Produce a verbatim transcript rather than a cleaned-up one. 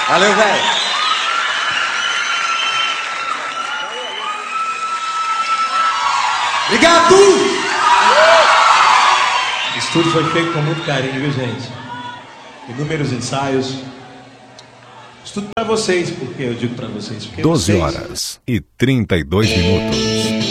Valeu, velho. Obrigado! O estúdio foi feito com muito carinho, viu, gente? Inúmeros ensaios. Isso tudo pra vocês, porque eu digo pra vocês. doze horas e trinta e dois minutos.